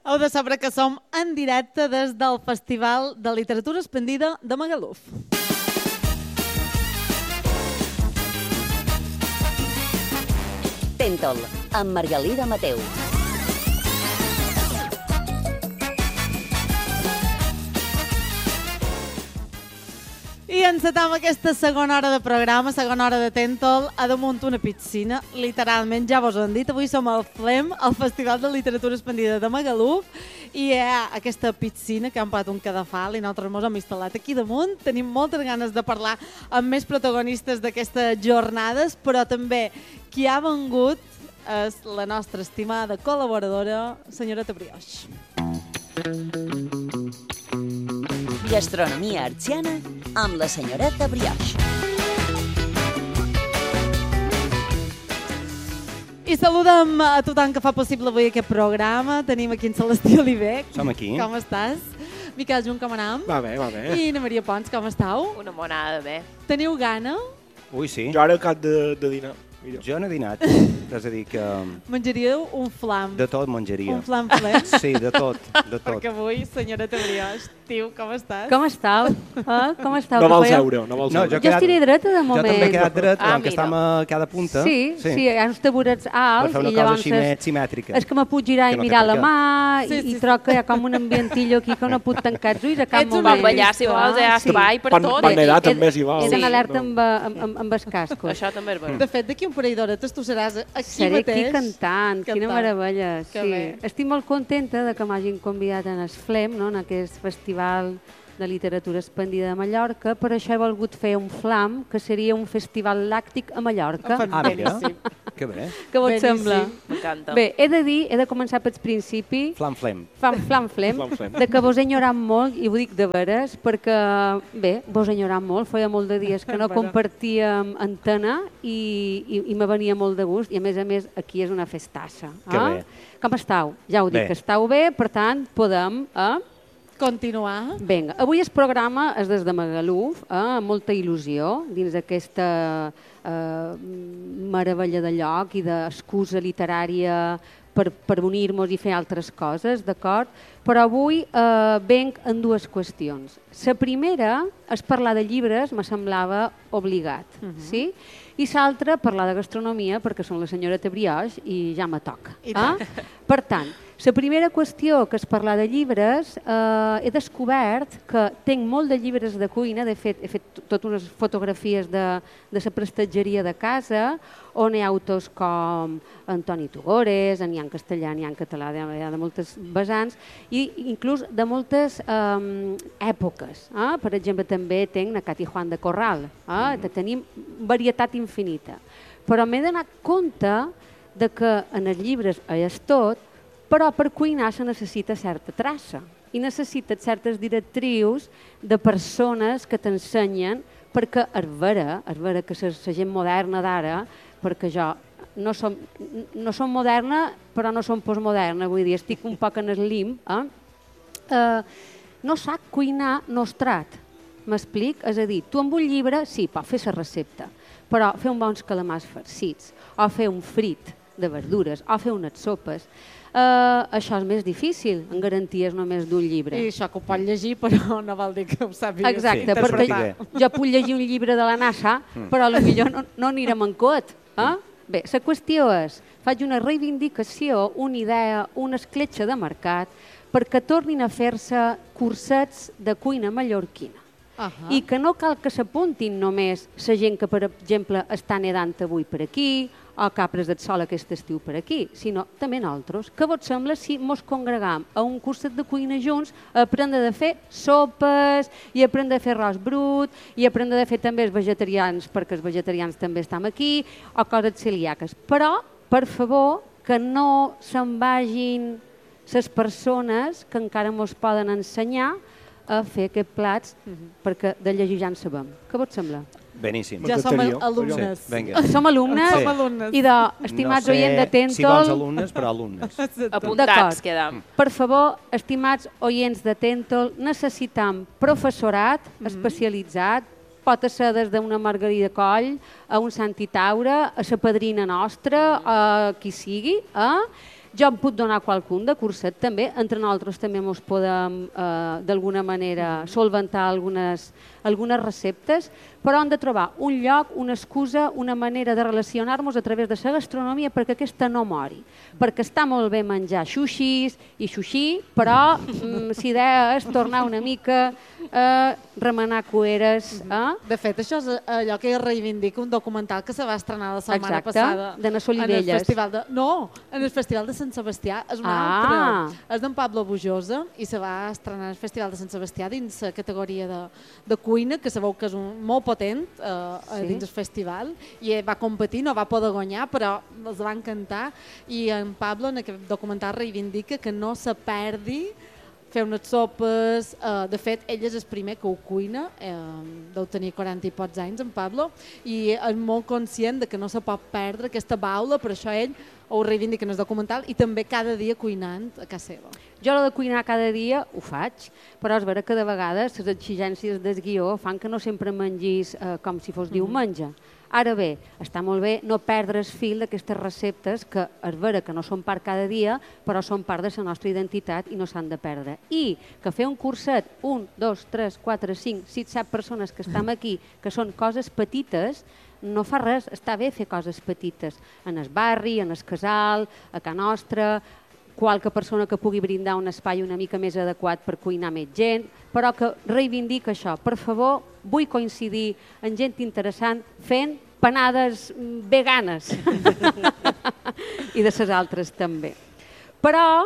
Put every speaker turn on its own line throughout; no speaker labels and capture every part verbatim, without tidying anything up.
Heu de saber que som en directe des del Festival de Literatura Expandida de Magaluf.
Tentol, amb Margalida Mateu.
I encetam aquesta segona hora de programa, segona hora de Tentol, a damunt una piscina. Literalment, ja vos ho han dit, avui som al FLEM, al Festival de Literatura Expandida de Magaluf, i hi ha aquesta piscina que han pagat un cadafal i nosaltres mos hem instal·lat aquí damunt. Tenim moltes ganes de parlar amb més protagonistes d'aquestes jornades, però també qui ha vengut és la nostra estimada col·laboradora, senyoreta Brioix.
Gastronomia artsiana amb la senyoreta Brioix.
I saludem a tothom que fa possible avui aquest programa. Tenim aquí en Celestí Oliver.
Som aquí.
Com estàs? Miquel Junt, com anem?
Va bé, va bé.
I Ana Maria Pons, com estàu?
Una monada bé.
Teniu gana?
Ui, sí.
Jo ara cap de, de dinar. Millor.
Jo no he dinat. És a dir que...
Menjaríeu un flam.
De tot menjaria.
Un flam ple.
Sí, de tot, de tot.
Perquè avui, senyoreta Brioix, tio, com estàs?
Com estàu? Ah, com estàu?
No
Que
vols
fèieu?
seure, no vols
No,
seure.
jo
Jo estiré dreta de
Jo
moment.
també he quedat dret,
Ah,
aunque
mira.
estem a cada punta.
Sí, sí, hi ha uns taburets
Per
alts
fer una
i
cosa
llavors
així
és,
més simètrica.
és que me puc girar
Que
i
no té
mirar
per
la
què.
mà
Sí,
i,
sí,
i
sí.
troc que hi ha com un ambientillo aquí que no puc tancar els ulls a cap
Ets un
moment.
Vam ballar, si vols, hi ha
Sí.
espai per
Pan,
tot.
pan
eh?
nedar
He-
també, si vols.
He d'anar
Sí,
alerta
no.
amb, amb, amb, amb els cascos.
Això també és bo.
De fet, d'aquí un parell d'horetes tu seràs aquí
Seré
mateix.
aquí cantant, quina
Cantant.
meravella.
Que
Sí.
bé.
Estic molt contenta de que m'hagin convidat en el FLEM, no? En aquest festival de literatura expandida de Mallorca. Per això he volgut fer un FLAM, que seria un festival làctic a Mallorca.
Fan-
Ah, mira.
Beníssim.
Que bé.
Què vos
Beníssim.
sembla?
M'encanta.
Bé, he de dir, he de començar pel principi,
Flam flem.
fam, flam, flem,
Flam, flem.
de que vos he enyorat molt, i ho dic de veres, perquè, bé, vos he enyorat molt, feia molt de dies que no
Bueno.
compartíem antena i, i, i me venia molt de gust, i a més a més aquí és una festassa.
Que
ah?
bé.
Com estàu? Ja ho dic,
Bé.
que estàu bé, per tant, podem... Eh?
Continuar.
Vinga, avui el programa és des de Magaluf, eh, amb molta il·lusió, dins d'aquesta eh, meravella de lloc i d'excusa literària per, per unir-nos i fer altres coses, d'acord? Però avui eh, venc en dues qüestions. La primera és parlar de llibres, me semblava obligat, uh -huh. sí? I l'altra, parlar de gastronomia, perquè som la senyoreta Brioix i ja me toca.
I
Ah? Per tant, la primera qüestió, que és parlar de llibres, eh, he descobert que tinc molt de llibres de cuina, de fet, he fet totes unes fotografies de, de la prestatgeria de casa, on hi ha autors com Antoni Tugores, n'hi ha en castellà, n'hi ha en català, hi ha de moltes vessants, i inclús de moltes eh, èpoques. Eh? Per exemple, també tinc Nacat i Juan de Corral, eh? mm. tenim varietat infinita. Però m'he donat compte de que en els llibres és tot, però per cuinar se necessita certa traça i necessites certes directrius de persones que t'ensenyen, perquè és vera, és vera que la gent moderna d'ara, perquè jo no som, no som moderna però no som postmoderna, vull dir, estic un poc en el limb, eh? Eh, no sap cuinar nostrat, m'explic? És a dir, tu amb un llibre, sí, pots fer la recepta, però fer uns bons calamars farcits, o fer un frit de verdures, o fer unes sopes, Uh, això és més difícil, en garanties només d'un llibre.
I això que ho pot llegir, però no vol dir que ho sàpigues.
Exacte,
Sí,
perquè
interpretar.
jo puc llegir un llibre de la NASA,
Mm.
però potser no, no anirem en cot. Eh? Bé, la qüestió és, faig una reivindicació, una idea, una escletxa de mercat, perquè tornin a fer-se cursets de cuina mallorquina.
Uh -huh.
I que no cal que s'apuntin només la gent que, per exemple, està nedant avui per aquí, o que ha pres el sol aquest estiu per aquí, sinó també nosaltres. Què vos sembla si mos congregam a un curset de cuina junts a aprendre de fer sopes, i aprendre a fer arròs brut, i aprendre a fer també els vegetarians, perquè els vegetarians també estem aquí, o coses celíaques. Però, per favor, que no se'n vagin les persones que encara mos poden ensenyar a fer aquests plats, perquè de llegir ja en sabem. Què vos sembla?
Beníssim.
Ja som
M'encantaria.
alumnes.
Sí, vinga.
Som alumnes
Sí.
Som alumnes.
i de, estimats
no sé
oients de
si bons
Tentol,
alumnes, però alumnes.
Apuntats
D'acord.
quedam.
per favor, estimats oients de Tentol, necessitam professorat especialitzat, pot ser des d'una Margarida Coll a un Santi Taura, a la padrina nostra, a qui sigui, eh? Jo em puc donar qualcun de curset també, entre nosaltres també ens podem eh, d'alguna manera solventar algunes, algunes receptes, però hem de trobar un lloc, una excusa, una manera de relacionar-nos a través de la gastronomia perquè aquesta no mori. Perquè està molt bé menjar xuxis i xuxi, però mm, la idea és tornar una mica a remenar cueres. Eh?
De fet, això és allò que reivindica un documental que se va estrenar la setmana
Exacte,
passada.
de les
en el
Olivelles.
festival de... No, en el Festival de Sant Sebastià. És un
Ah.
altre. És d'en Pablo Bujosa i se va estrenar al Festival de Sant Sebastià dins la categoria de, de cuina, que sabeu que és un, molt potent eh,
Sí.
dins el festival, i va competir, no va poder guanyar, però els va encantar, i en Pablo en aquest documental reivindica que no se perdi fer unes sopes. Eh, de fet, ell és el primer que ho cuina, eh, deu tenir quaranta i pocs anys, en Pablo, i és molt conscient de que no se pot perdre aquesta baula, per això ell ho reivindica en el documental, i també cada dia cuinant a casa seva.
Jo, la de cuinar cada dia, ho faig, però és vera que de vegades les exigències del guió fan que no sempre mengis eh, com si fos diumenge. Ara bé, està molt bé no perdre el fil d'aquestes receptes que és vera que no són part cada dia, però són part de la nostra identitat i no s'han de perdre. I que fer un curset, un, dos, tres, quatre, cinc, sis, set persones que estem aquí, que són coses petites, no fa res, està bé fer coses petites. En el barri, en el casal, a casa nostra, qualque persona que pugui brindar un espai una mica més adequat per cuinar més gent, però que reivindica això. Per favor, vull coincidir en gent interessant fent panades veganes i de les altres també. Però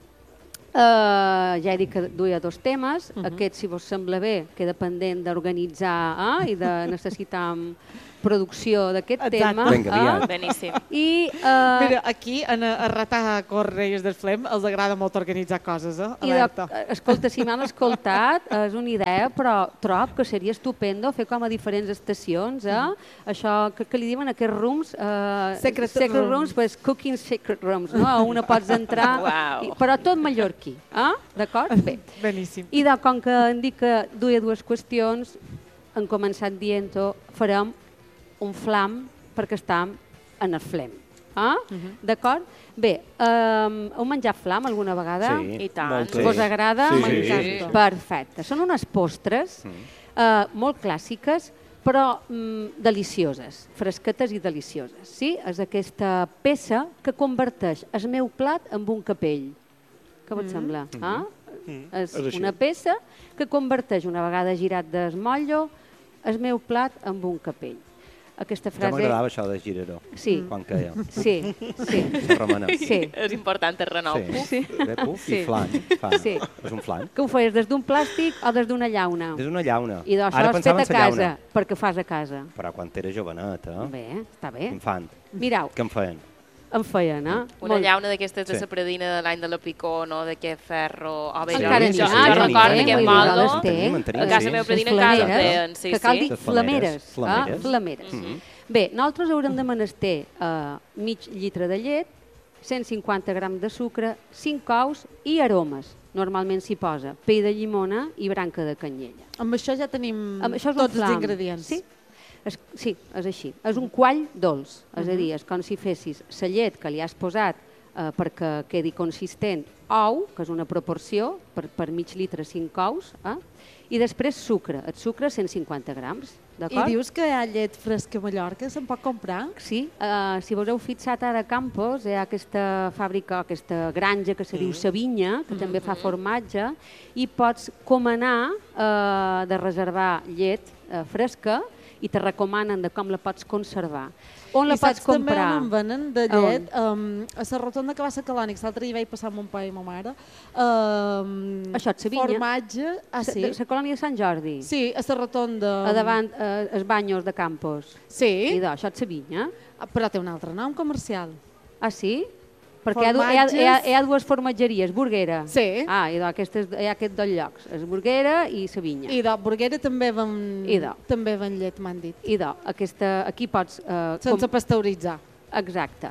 eh, ja he dit que duia dos temes. Uh -huh. Aquest, si vos sembla bé, queda pendent d'organitzar eh, i de necessitar producció d'aquest tema.
Vinga, aviat.
Eh?
Beníssim.
I, eh,
Mira, aquí, en, a Ratar Correis del Flem, els agrada molt organitzar coses, eh?
I
Alerta.
de, escolta, si m'han escoltat, és una idea, però trob que seria estupendo fer com a diferents estacions, eh? Mm. Això que, que li diuen aquests rooms, eh,
Secret
secret
rooms.
rooms, pues cooking secret rooms, no? A una pots entrar,
Uau.
i, però tot mallorquí, eh? D'acord? Bé.
Beníssim.
I de, com que em dic que duia dues qüestions, hem començat dient-ho, farem un flam perquè estem en el flem. Ah? Uh -huh. D'acord? Bé, um, heu menjat flam alguna vegada?
Sí,
I tant.
moltes.
Vos agrada?
Sí,
M'encanta.
Perfecte. Són unes postres uh, molt clàssiques, però mm, delicioses, fresquetes i delicioses. Sí? És aquesta peça que converteix el meu plat en un capell. Què vos sembla? Ah?
Mm,
És
és així.
una peça que converteix, una vegada girat del motllo, el meu plat en un capell. Aquesta
Ja
frase...
m'agradava això de Gireró,
Sí,
quan queia.
sí, sí.
Remenar.
Sí.
És important el renou.
Sí. Bé, puf,
Sí.
i flan. Fan.
Sí.
És un flan.
Que ho feies des d'un plàstic o des d'una llauna?
És una llauna.
I d'això
Ara
has fet
pensava
a
en la
casa,
llauna.
perquè ho fas a casa.
Però quan era jovenet, eh?
Bé, està bé.
Infant.
Mireu,
Què em feien?
em feien, eh?
Una
Molt-
llauna d'aquestes de
Sí.
la predina de l'any de la picó, no d'aquest ferro... O bé,
Sí,
Encara
jo,
n'hi
jo,
ha,
jo
encara
recordo
n'hi ha,
aquest
vull dir,
moldo.
les té.
Tenim, en tenim,
A casa
sí.
meva
Les
predina en casa
flameres,
feien, sí,
que cal
sí.
dir
Les
flameres.
flameres, flameres.
Ah, flameres.
Mhm.
Bé, nosaltres haurem de menester uh, mig litre de llet, cent cinquanta grams de sucre, cinc ous i aromes. Normalment s'hi posa pell de llimona i branca de canyella.
Amb això ja tenim
Amb això és un
tots els
flam.
ingredients.
Sí, és, sí, és així. És un quall dolç, és a dir, és com si fessis la llet que li has posat eh, perquè quedi consistent, ou, que és una proporció, per, per mig litre cinc ous, eh? I després sucre, el sucre cent cinquanta grams,
I
d'acord?
dius que hi ha llet fresca a Mallorca, se'n pot comprar?
Sí, uh, si vos heu fixat ara a Campos, hi ha aquesta fàbrica, aquesta granja que se diu Savinya, que també fa formatge, i pots comanar uh, de reservar llet uh, fresca i te recomanen de com la pots conservar. On la
I
pots
saps també
comprar?
on en venen de
A on?
llet? Um, a la rotonda que va ser Calònics, l'altre dia vaig passar amb mon pare i ma mare. Um,
Això et Savinya?
Formatge, ah sí.
La colònia de Sant Jordi,
Sí, a la rotonda.
a davant eh, els banyos de Campos. I
Sí,
de, això et Savinya?
però té un altre nom comercial.
Ah, sí? Perquè hi ha, du- hi, ha, hi, ha, hi ha dues formatgeries, Burguera.
Sí.
Ah, i aquestes, hi ha aquests dos llocs, és Burguera i Savinya.
I de Burguera també ven,
Idò.
també ven llet, m'han dit.
I de, aquesta, aquí pots... Eh,
Sense pasteuritzar.
Exacte.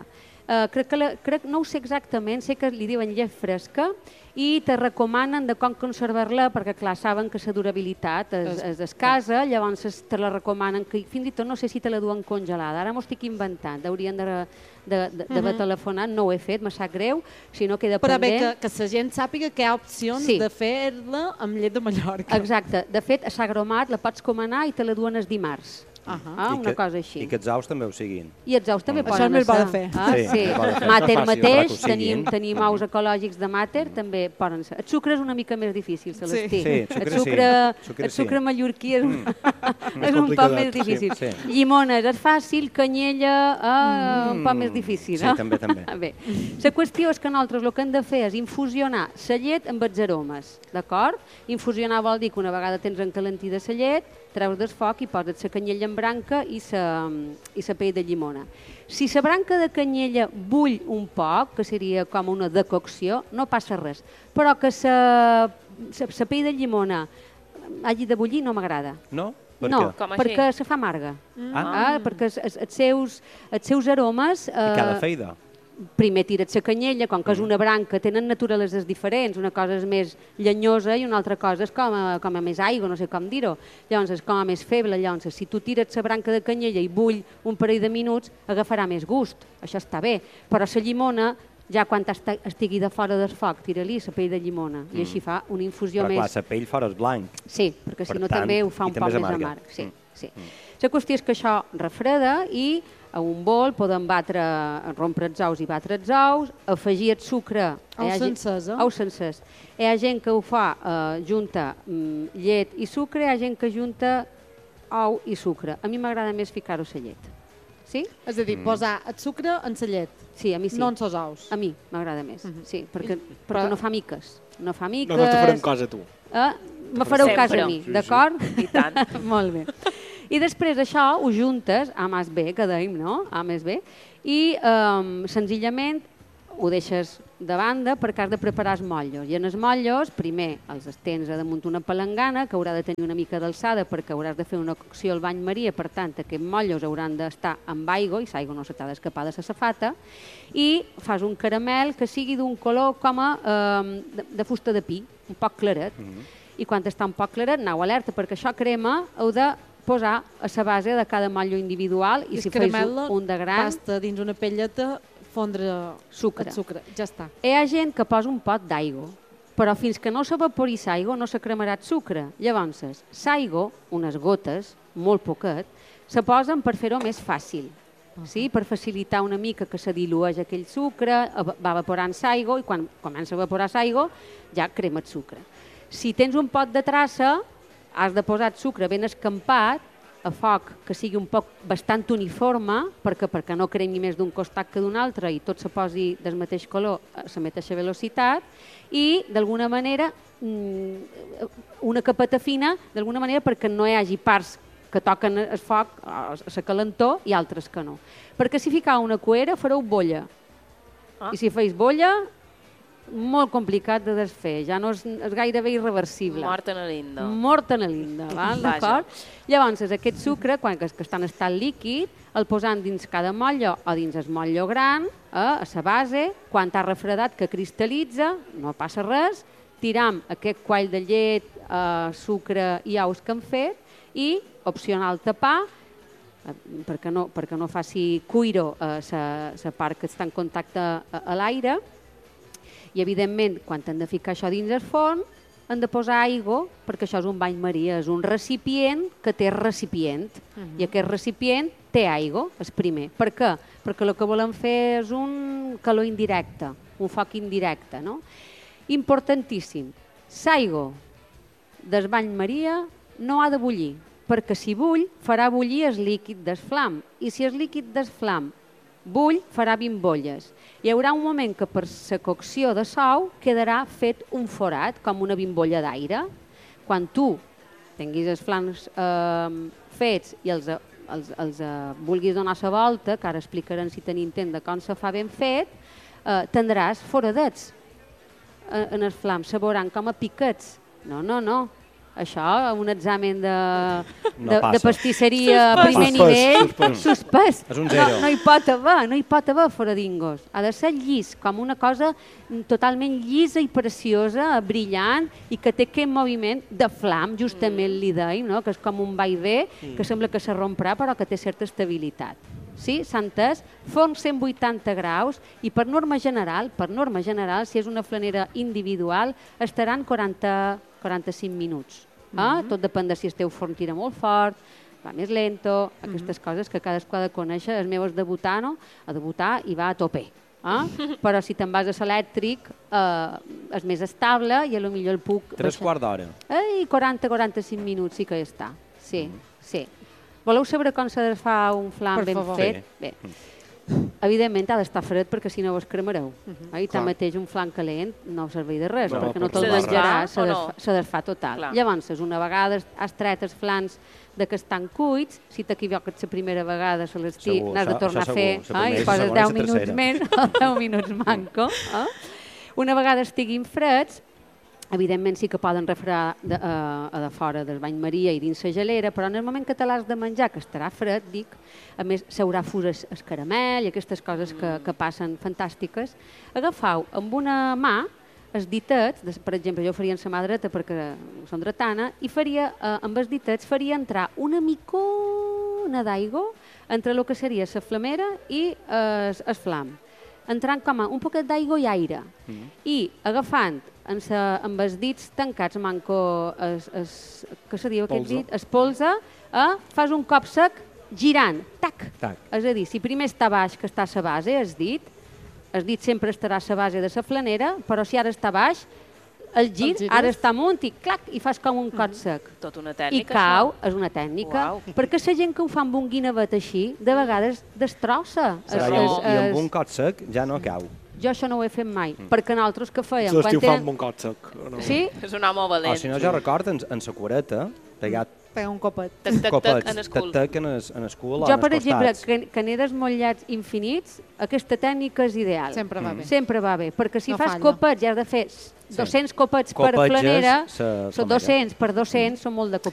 Uh, crec que la, crec, no ho sé exactament, sé que li diuen llet fresca i te recomanen de com conservar-la perquè, clar, saben que la durabilitat és, és escassa, llavors te la recomanen, que fins i tot no sé si te la duen congelada. Ara m'ho estic inventant, haurien d'haver de, de, de uh-huh. telefonat, no ho he fet, me sap greu, si no queda
Però
pendent.
bé, que, que la gent sàpiga que hi ha opcions
Sí.
de fer-la amb llet de Mallorca.
Exacte. De fet, a Sagromat la pots comanar i te la duen els dimarts.
Uh-huh.
Ah,
I
una
que,
cosa així.
I que els aus també ho siguin.
I els aus també
Això
poden
és més bo de
ser.
fer.
Ah,
Sí,
sí.
més bo de fer.
Mater
Fàcil,
mateix,
que ho siguin.
tenim, tenim aus ecològics de Mater, també poden ser. El sucre és una mica més difícil, Celestí.
Sí, sucre
el
sí.
sucre,
Sucre
el
sí.
sucre mallorquí és, un,
Més
és un poc
complicadet,
més
sí.
difícil.
Sí.
Llimones és fàcil, canyella eh, un poc més difícil.
Sí,
no?
també, també.
Bé, la qüestió és que nosaltres el que hem de fer és infusionar la llet amb els aromes, d'acord? Infusionar vol dir que una vegada tens encalentida la llet, treus del foc i poses la canyella en branca i la i la pell de llimona. Si la branca de canyella bull un poc, que seria com una decocció, no passa res. Però que la pell de llimona hagi de bullir no m'agrada.
No? Per
No,
què?
Com així?
perquè se fa amarga.
Ah,
Ah, perquè els, els, seus, els seus aromes...
i cada
Eh,
feida.
primer tira't la canyella, com que és una branca, tenen naturaleses diferents, una cosa és més llenyosa i una altra cosa és com a, com a més aigua, no sé com dir-ho. Llavors és com a més feble, llavors si tu tires la branca de canyella i bull un parell de minuts, agafarà més gust, això està bé. Però la llimona, ja quan esta- estigui de fora del foc, tira-li la pell de llimona i així fa una infusió
Però clar,
més...
la pell fora és blanc.
Sí, perquè si
Per
no
tant,
també ho fa
i
un
també
poc
és
més
amarga.
amarg. Sí,
Mm.
sí. La qüestió és que això refreda i a un bol podem batre, rompre els ous i batre els ous, afegir el sucre...
Ous
Hi ha gent-
sencers, eh?
Ous sencers. Hi ha gent que ho fa, eh, junta mm, llet i sucre, hi ha gent que junta ou i sucre. A mi m'agrada més ficar-ho a la llet. Sí?
És a dir, posar el sucre en la llet,
Sí, a mi sí.
no en els ous.
A mi m'agrada més, sí, perquè,
I-
perquè
però-
no fa miques. No fa miques...
Nosaltres farem cosa a tu.
Eh? Me fareu
Sempre.
cas a mi,
Sí, sí.
d'acord?
I tant.
Molt bé. I després això ho juntes, A més B, que dèiem, no? A més B, i um, senzillament ho deixes de banda perquè has de preparar els motllos. I en els motllos, primer els estens a damunt una palangana, que haurà de tenir una mica d'alçada perquè hauràs de fer una cocció al bany maria, per tant, aquests motllos hauran d'estar amb aigua, i l'aigua no se t'ha d'escapar de la safata, i fas un caramel que sigui d'un color com a um, de, de fusta de pi, un poc claret. I quan està un poc claret, aneu alerta, perquè això crema heu de posar a la base de cada motllo individual i,
I
si
el
feu
caramel
un, un de gran,
basta dins una pelleta fondre
Sucre.
el sucre. Ja està.
hi ha gent que posa un pot d'aigua, però fins que no s'evapori l'aigua no se cremarà el sucre. Llavors, l'aigua, unes gotes, molt poquet, se posen per fer-ho més fàcil, sí? Per facilitar una mica que se dilueix aquell sucre, eva- va evaporant l'aigua i quan comença a evaporar l'aigua ja crema el sucre. Si tens un pot de traça, has de posar el sucre ben escampat, a foc que sigui un poc bastant uniforme, perquè, perquè no cremi més d'un costat que d'un altre i tot se posi del mateix color a la mateixa velocitat, i d'alguna manera mm, una capeta fina, d'alguna manera perquè no hi hagi parts que toquen el foc, a la calentor, i altres que no. Perquè si ficau una cuera fareu bolla.
Ah.
I si feis bolla, molt complicat de desfer, ja no és, és gairebé irreversible.
Mort en linda.
Mort en linda, val?
Vaja.
D'acord? Llavors, aquest sucre, quan que, que està en estat líquid, el posant dins cada motllo o dins el motllo gran, eh, a la base, quan t'ha refredat que cristal·litza, no passa res, tiram aquest quall de llet, eh, sucre i ous que hem fet i, opcional, tapar, eh, perquè no, perquè no faci cuiro a la part que està en contacte a, a l'aire. I, evidentment, quan hem de ficar això dins el forn, hem de posar aigua, perquè això és un bany maria, és un recipient que té recipient. I aquest recipient té aigua, és primer. Per què? Perquè el que volem fer és un calor indirecte, un foc indirecte, no? Importantíssim. L'aigua del bany maria no ha de bullir, perquè si bull farà bullir el líquid del flam. I si el líquid del flam bull, farà bimbolles. Hi haurà un moment que per la cocció de sou quedarà fet un forat, com una bimbolla d'aire. Quan tu tinguis els flams eh, fets i els, els, els eh, vulguis donar la volta, que ara explicarem si tenim intent de com se fa ben fet, eh, tindràs foradets en els flams, se veuran com a piquets. No, no, no. això, un examen de,
No
de, de
passa.
pastisseria a primer
Suspès,
nivell,
suspès.
suspès.
És un
No,
zero.
no hi pot haver, no hi pot haver foradingos. Ha de ser llis, com una cosa totalment llisa i preciosa, brillant, i que té aquest moviment de flam, justament li deim, no? Que és com un va i ve, que sembla que se romprà, però que té certa estabilitat. Sí, s'ha entès? Forn cent vuitanta graus i per norma general, per norma general, si és una flanera individual, estaran quaranta, quaranta-cinc minuts. Eh? Tot depèn de si el teu forn tira molt fort, va més lento, aquestes coses que cadascú ha de conèixer. El meu és de butano, a debutar i va a tope. Eh? Però si te'n vas a l'elèctric, eh, és més estable i a lo millor el puc...
Tres quarts d'hora.
Ei, quaranta a quaranta-cinc minuts sí que hi està. Sí, sí. Voleu saber com s'ha de fa un flam
Per
ben
favor.
fet?
Sí.
Bé. Evidentment ha d'estar fred perquè si no vos cremareu. I
Clar.
tanmateix un flam calent no serveix de res,
No,
perquè no
per
te'l
Se
desfà
menjaràs, se,
o no?
desfà, se desfà total.
Clar.
Llavors, una vegada has tret els flans de que estan cuits, si t'equivoques la primera vegada se les
Segur,
n'has de
això-
tornar
això
a fer,
segur. La
eh?
primera,
I
la
poses
segona i
deu
la
minuts
tercera.
més o deu minuts manco. Eh? Una vegada estiguin freds, evidentment sí que poden refredar de, uh, a de fora del bany Maria i dins la gelera, però en el moment que te l'has de menjar, que estarà fred, dic, a més s'haurà fus el, el caramel i aquestes coses que, que passen fantàstiques, agafau amb una mà els ditets, des- per exemple, jo ho faria en la mà dreta perquè som dretana, i faria, eh, amb els ditets faria entrar una micona d'aigua entre el que seria la flamera i el, el flam, entrant com a un poquet d'aigua i aire, mm. i agafant en sa, amb els dits tancats manco es, es, què se diu aquest
Polze.
dit? Es polze, eh? Fas un cop sec girant, tac.
Tac.
És a dir, si primer està baix, que està a la base, es dit, el dit sempre estarà a la base de la flanera, però si ara està baix, el gir,
El gires.
ara està amunt i clac, i fas com un cot sec.
Tot una
I
tècnica,
cau,
això.
és una tècnica,
Uau.
perquè la gent que ho fa amb un guinevet així, de vegades destrossa.
Serà,
Es-
i, amb,
es-
I amb
es-
un cot sec ja no cau.
Jo això no ho he fet mai, perquè nosaltres que fèiem...
L'estiu
quan
fa
tenen-
amb un cot sec. o No?
Sí?
És un home valent.
O si no, jo recordo en, en sa cureta, pegat
Pega un copet.
Tac, tac, tac,
copets,
en el cul.
tac, tac, en el, en el cul o
Jo,
en
per
els
exemple,
costats.
que, caneres motllats infinits, aquesta tècnica és ideal.
Sempre va bé.
Sempre va bé, perquè si
No
fas
falla.
copets i has de fer dos-cents copets per
Copetges
flanera,
se-
són
són
dos-cents per dos-cents, són molt de copets.